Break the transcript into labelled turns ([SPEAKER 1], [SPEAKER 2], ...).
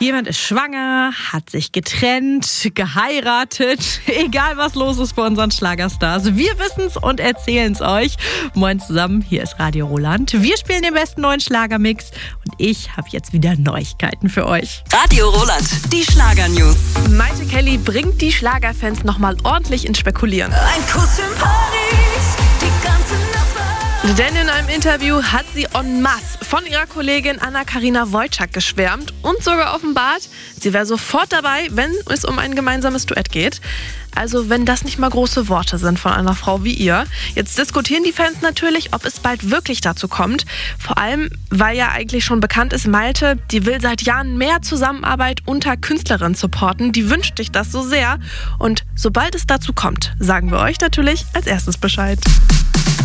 [SPEAKER 1] Jemand ist schwanger, hat sich getrennt, geheiratet. Egal, was los ist bei unseren Schlagerstars. Wir wissen's und erzählen's euch. Moin zusammen, hier ist Radio Roland. Wir spielen den besten neuen Schlagermix und ich habe jetzt wieder Neuigkeiten für euch.
[SPEAKER 2] Radio Roland, die Schlagernews.
[SPEAKER 3] Maite Kelly bringt die Schlagerfans nochmal ordentlich ins Spekulieren.
[SPEAKER 2] Ein Kuss in Paris, die ganze Nacht war.
[SPEAKER 3] Denn in einem Interview hat sie en masse von ihrer Kollegin Anna-Karina Wojcik geschwärmt und sogar offenbart, sie wäre sofort dabei, wenn es um ein gemeinsames Duett geht. Also wenn das nicht mal große Worte sind von einer Frau wie ihr. Jetzt diskutieren die Fans natürlich, ob es bald wirklich dazu kommt. Vor allem, weil ja eigentlich schon bekannt ist, Malte, die will seit Jahren mehr Zusammenarbeit unter Künstlerinnen supporten. Die wünscht sich das so sehr. Und sobald es dazu kommt, sagen wir euch natürlich als erstes Bescheid.